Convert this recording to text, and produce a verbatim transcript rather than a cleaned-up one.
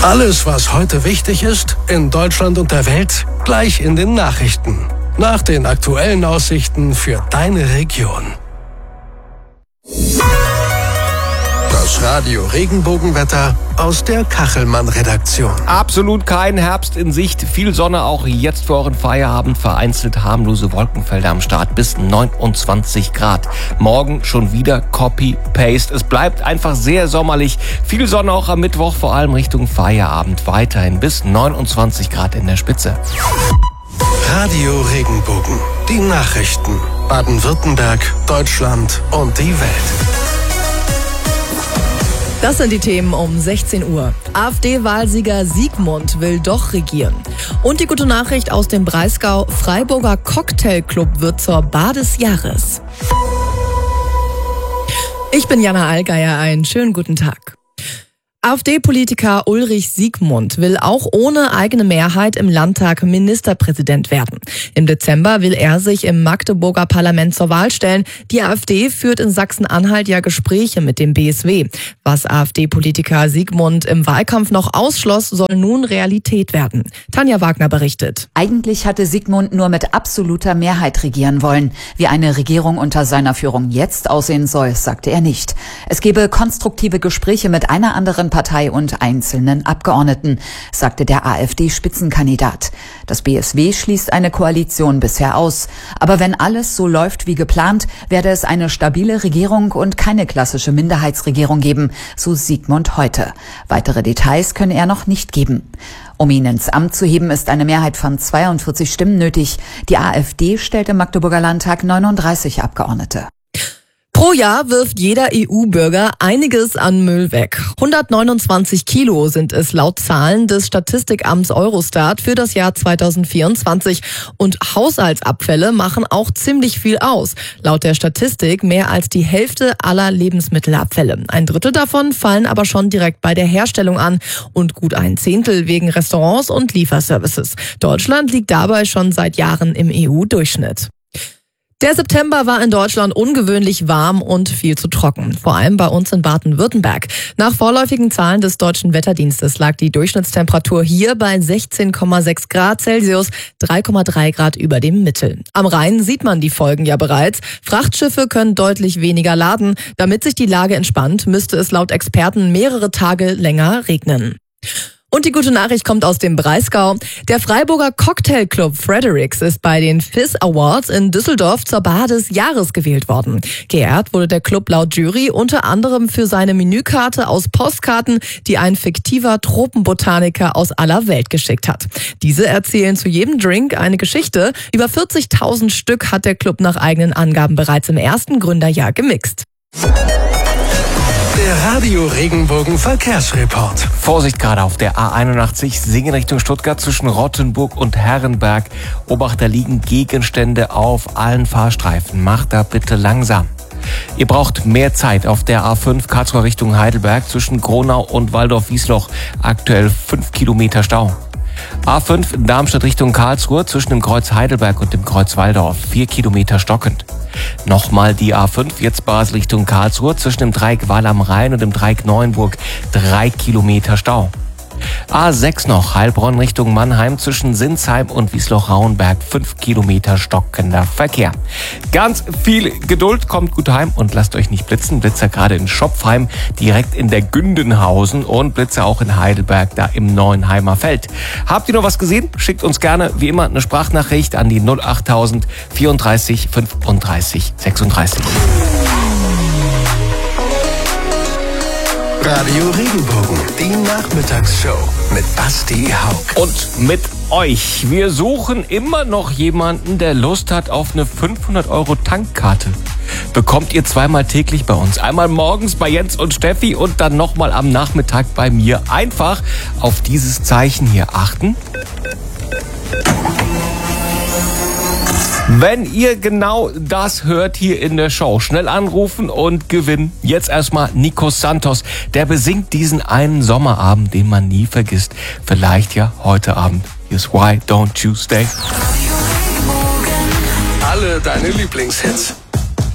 Alles, was heute wichtig ist, in Deutschland und der Welt, gleich in den Nachrichten. Nach den aktuellen Aussichten für deine Region. Das Radio Regenbogenwetter aus der Kachelmann-Redaktion. Absolut kein Herbst in Sicht. Viel Sonne auch jetzt für euren Feierabend. Vereinzelt harmlose Wolkenfelder am Start bis neunundzwanzig Grad. Morgen schon wieder Copy-Paste. Es bleibt einfach sehr sommerlich. Viel Sonne auch am Mittwoch, vor allem Richtung Feierabend. Weiterhin bis neunundzwanzig Grad in der Spitze. Radio Regenbogen. Die Nachrichten. Baden-Württemberg, Deutschland und die Welt. Das sind die Themen um sechzehn Uhr. AfD-Wahlsieger Siegmund will doch regieren. Und die gute Nachricht aus dem Breisgau: Freiburger Cocktailclub wird zur Bar des Jahres. Ich bin Jana Allgeier, einen schönen guten Tag. AfD-Politiker Ulrich Siegmund will auch ohne eigene Mehrheit im Landtag Ministerpräsident werden. Im Dezember will er sich im Magdeburger Parlament zur Wahl stellen. Die AfD führt in Sachsen-Anhalt ja Gespräche mit dem B S W. Was AfD-Politiker Siegmund im Wahlkampf noch ausschloss, soll nun Realität werden. Tanja Wagner berichtet. Eigentlich hatte Siegmund nur mit absoluter Mehrheit regieren wollen. Wie eine Regierung unter seiner Führung jetzt aussehen soll, sagte er nicht. Es gebe konstruktive Gespräche mit einer anderen Partei und einzelnen Abgeordneten, sagte der AfD-Spitzenkandidat. Das B S W schließt eine Koalition bisher aus. Aber wenn alles so läuft wie geplant, werde es eine stabile Regierung und keine klassische Minderheitsregierung geben, so Siegmund heute. Weitere Details könne er noch nicht geben. Um ihn ins Amt zu heben, ist eine Mehrheit von zweiundvierzig Stimmen nötig. Die AfD stellt im Magdeburger Landtag neununddreißig Abgeordnete. Pro Jahr wirft jeder E U-Bürger einiges an Müll weg. hundertneunundzwanzig Kilo sind es laut Zahlen des Statistikamts Eurostat für das Jahr zweitausendvierundzwanzig. Und Haushaltsabfälle machen auch ziemlich viel aus. Laut der Statistik mehr als die Hälfte aller Lebensmittelabfälle. Ein Drittel davon fallen aber schon direkt bei der Herstellung an und gut ein Zehntel wegen Restaurants und Lieferservices. Deutschland liegt dabei schon seit Jahren im E U-Durchschnitt. Der September war in Deutschland ungewöhnlich warm und viel zu trocken, vor allem bei uns in Baden-Württemberg. Nach vorläufigen Zahlen des Deutschen Wetterdienstes lag die Durchschnittstemperatur hier bei sechzehn Komma sechs Grad Celsius, drei Komma drei Grad über dem Mittel. Am Rhein sieht man die Folgen ja bereits. Frachtschiffe können deutlich weniger laden. Damit sich die Lage entspannt, müsste es laut Experten mehrere Tage länger regnen. Und die gute Nachricht kommt aus dem Breisgau. Der Freiburger Cocktailclub Fredericks ist bei den Fizz Awards in Düsseldorf zur Bar des Jahres gewählt worden. Geehrt wurde der Club laut Jury unter anderem für seine Menükarte aus Postkarten, die ein fiktiver Tropenbotaniker aus aller Welt geschickt hat. Diese erzählen zu jedem Drink eine Geschichte. Über vierzigtausend Stück hat der Club nach eigenen Angaben bereits im ersten Gründerjahr gemixt. Der Radio Regenbogen Verkehrsreport. Vorsicht gerade auf der A einundachtzig, Singen Richtung Stuttgart zwischen Rottenburg und Herrenberg. Obacht, da liegen Gegenstände auf allen Fahrstreifen. Macht da bitte langsam. Ihr braucht mehr Zeit auf der A fünf Karlsruhe Richtung Heidelberg zwischen Gronau und Waldorf-Wiesloch. Aktuell fünf Kilometer Stau. A fünf Darmstadt Richtung Karlsruhe zwischen dem Kreuz Heidelberg und dem Kreuz Waldorf. vier Kilometer stockend. Nochmal die A fünf, jetzt Basel Richtung Karlsruhe zwischen dem Dreieck Wall am Rhein und dem Dreieck Neuenburg. drei Kilometer Stau. A sechs noch, Heilbronn Richtung Mannheim zwischen Sinsheim und Wiesloch-Rauenberg. fünf Kilometer stockender Verkehr. Ganz viel Geduld, kommt gut heim und lasst euch nicht blitzen. Blitzer gerade in Schopfheim, direkt in der Gündenhausen und Blitzer auch in Heidelberg, da im Neuenheimer Feld. Habt ihr noch was gesehen? Schickt uns gerne, wie immer, eine Sprachnachricht an die null achttausend vierunddreißig fünfunddreißig sechsunddreißig. Radio Regenbogen, die Nachmittagsshow mit Basti Haug. Und mit euch. Wir suchen immer noch jemanden, der Lust hat auf eine fünfhundert Euro Tankkarte. Bekommt ihr zweimal täglich bei uns. Einmal morgens bei Jens und Steffi und dann nochmal am Nachmittag bei mir. Einfach auf dieses Zeichen hier achten. Wenn ihr genau das hört hier in der Show, schnell anrufen und gewinnen. Jetzt erstmal Nico Santos, der besingt diesen einen Sommerabend, den man nie vergisst. Vielleicht ja heute Abend. Here's Why Don't You Stay. Alle deine Lieblingshits.